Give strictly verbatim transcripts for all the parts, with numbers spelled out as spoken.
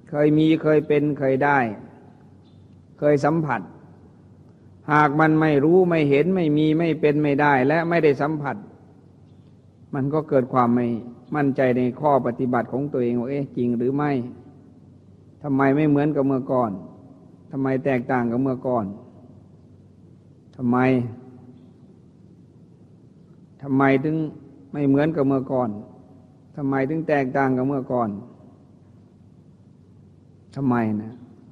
เคยมีเคยเป็นเคยได้เคยสัมผัสหากมันไม่รู้ไม่เห็นไม่มีไม่เป็นไม่ได้และไม่ได้สัมผัสมันก็เกิดความไม่มั่นใจในข้อปฏิบัติของตัวเองว่าเอ๊ะจริงหรือไม่ทำไมไม่เหมือนกับเมื่อก่อนทำไมแตกต่างกับเมื่อก่อนทำไมทำไมถึงไม่เหมือนกับเมื่อก่อนทำไมถึงแตกต่างกับเมื่อก่อนทำไมนะ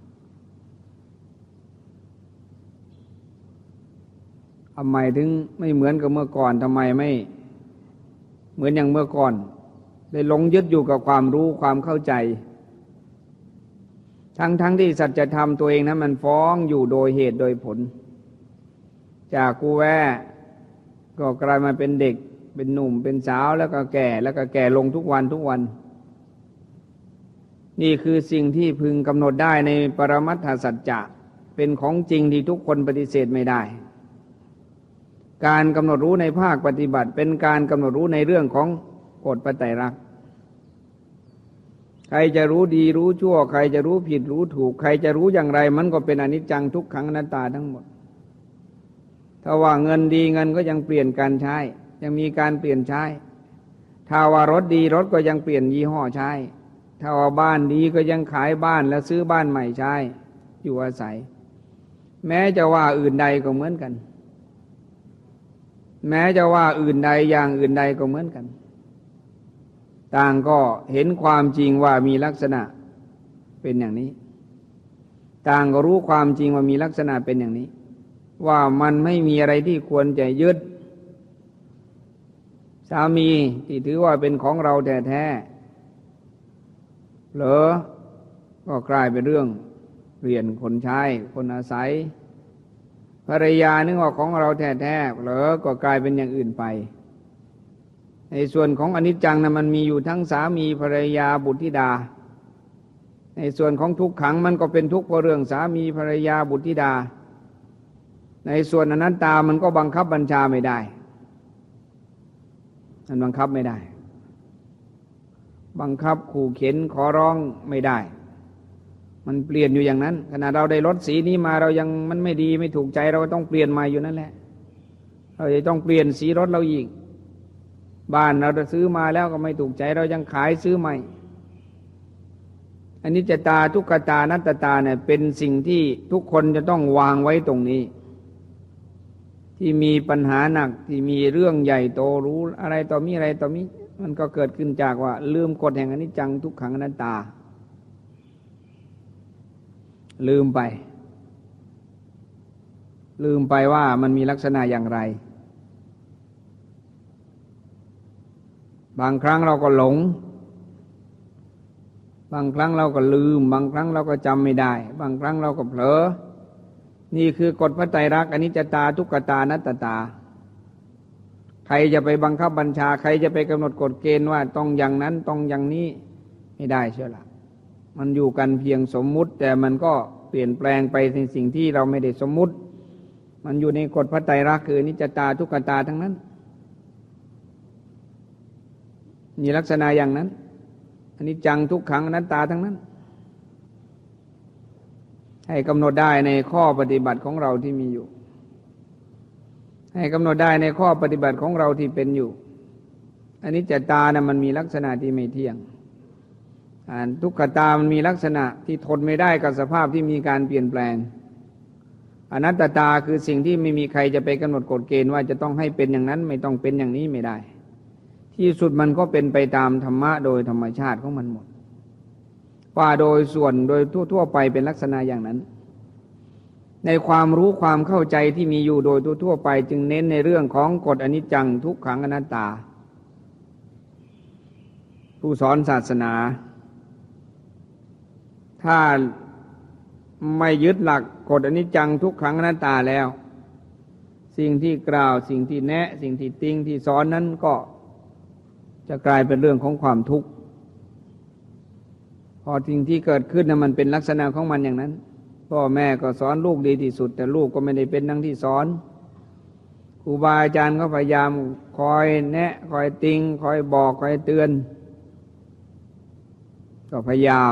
ทำไมถึงไม่เหมือนกับเมื่อก่อนทำไมไม่เหมือนอย่างเมื่อก่อนเลยหลงยึดอยู่กับความรู้ความเข้าใจทั้งทั้งที่สัจธรรมตัวเองนั้นมันฟ้องอยู่โดยเหตุโดยผลจากกูแว่ก็กลายมาเป็นเด็กเป็นหนุ่มเป็นสาวแล้วก็แก่แล้วก็แก่ลงทุกวันทุกวันนี่คือสิ่งที่พึงกำหนดได้ในปรมัตถสัจจะเป็นของจริงที่ทุกคนปฏิเสธไม่ได้การกำหนดรู้ในภาคปฏิบัติเป็นการกำหนดรู้ในเรื่องของกฎพระไตรลักษณ์ใครจะรู้ดีรู้ชั่วใครจะรู้ผิดรู้ถูกใครจะรู้อย่างไรมันก็เป็นอนิจจังทุกขังอนัตตาทั้งหมดถ้าว่าเงินดีเงินก็ยังเปลี่ยนการใช้ยังมีการเปลี่ยนใช้ถ้าว่ารถดีรถก็ยังเปลี่ยนยี่ห้อใช้ถ้าว่าบ้านดีก็ยังขายบ้านแล้วซื้อบ้านใหม่ใช้อยู่อาศัยแม้จะว่าอื่นใดก็เหมือนกันแม้จะว่าอื่นใดอย่างอื่นใดก็เหมือนกันต่างก็เห็นความจริงว่ามีลักษณะเป็นอย่างนี้ต่างก็รู้ความจริงว่ามีลักษณะเป็นอย่างนี้ว่ามันไม่มีอะไรที่ควรจะยึดสามีที่ถือว่าเป็นของเราแท้ๆเหรอก็กลายเป็นเรื่องเรียนคนใช้คนอาศัยภรรยานึกว่าของเราแท้ๆเหรอก็กลายเป็นอย่างอื่นไปในส่วนของอนิจจังนะมันมีอยู่ทั้งสามีภรรยาบุตรธิดาในส่วนของทุกขังมันก็เป็นทุกข์เพราะเรื่องสามีภรรยาบุตรธิดาในส่วนอนัตตามันก็บังคับบัญชาไม่ได้มันบังคับไม่ได้บังคับขู่เข็นขอร้องไม่ได้มันเปลี่ยนอยู่อย่างนั้นขณะเราได้รถสีนี้มาเรายังมันไม่ดีไม่ถูกใจเราก็ต้องเปลี่ยนใหม่อยู่นั่นแหละเราจะต้องเปลี่ยนสีรถเราอีกบ้านเราซื้อมาแล้วก็ไม่ถูกใจเรายังขายซื้อใหม่อนิจจตาทุกขตาอนัตตาเนี่ยเป็นสิ่งที่ทุกคนจะต้องวางไว้ตรงนี้ที่มีปัญหาหนักที่มีเรื่องใหญ่โตรู้อะไรต่อมีอะไรต่อมีมันก็เกิดขึ้นจากว่าลืมกฎแห่งอนิจจังทุกขังอนัตตาลืมไปลืมไปว่ามันมีลักษณะอย่างไรบางครั้งเราก็หลงบางครั้งเราก็ลืมบางครั้งเราก็จำไม่ได้บางครั้งเราก็เผลอนี่คือกฎพระไตรลักษณ์อนิจจตาทุกขตาอนัตตาใครจะไปบังคับบัญชาใครจะไปกำหนดกฎเกณฑ์ว่าต้องอย่างนั้นต้องอย่างนี้ไม่ได้เชียวล่ะมันอยู่กันเพียงสมมุติแต่มันก็เปลี่ยนแปลงไปในสิ่งที่เราไม่ได้สมมุติมันอยู่ในกฎพระไตรลักษณ์คืออนิจจตาทุกขตาทั้งนั้นมีลักษณะอย่างนั้นอนิจจังทุกขังอนัตตาทั้งนั้นให้กำหนดได้ในข้อปฏิบัติของเราที่มีอยู่ให้กำหนดได้ในข้อปฏิบัติของเราที่เป็นอยู่อนิจจตานะมันมีลักษณะที่ไม่เที่ยงทุกขตามันมีลักษณะที่ทนไม่ได้กับสภาพที่มีการเปลี่ยนแปลงอนัตตาคือสิ่งที่ไม่มีใครจะไปกำหนดกฎเกณฑ์ว่าจะต้องให้เป็นอย่างนั้นไม่ต้องเป็นอย่างนี้ไม่ได้ที่สุดมันก็เป็นไปตามธรรมะโดยธรรมชาติของมันหมดว่าโดยส่วนโดยทั่วๆไปเป็นลักษณะอย่างนั้นในความรู้ความเข้าใจที่มีอยู่โดยทั่วๆไปจึงเน้นในเรื่องของกฎอนิจจังทุกขังอนัตตาผู้สอนศาสนาถ้าไม่ยึดหลักกฎอนิจจังทุกขังอนัตตาแล้วสิ่งที่กล่าวสิ่งที่แนะสิ่งที่ติงที่สอนนั้นก็จะกลายเป็นเรื่องของความทุกข์พอสิ่งที่เกิดขึ้นนะมันเป็นลักษณะของมันอย่างนั้นพ่อแม่ก็สอนลูกดีที่สุดแต่ลูกก็ไม่ได้เป็นดังที่สอนครูบาอาจารย์ก็พยายามคอยแนะคอยติงคอยบอกคอยเตือนก็พยายาม